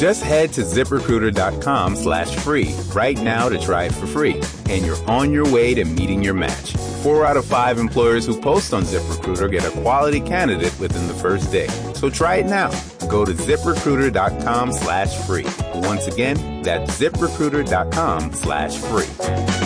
Just head to ZipRecruiter.com/free right now to try it for free. And you're on your way to meeting your match. 4 out of 5 employers who post on ZipRecruiter get a quality candidate within the first day. So try it now. Go to ZipRecruiter.com/free. Once again, that's ZipRecruiter.com/free.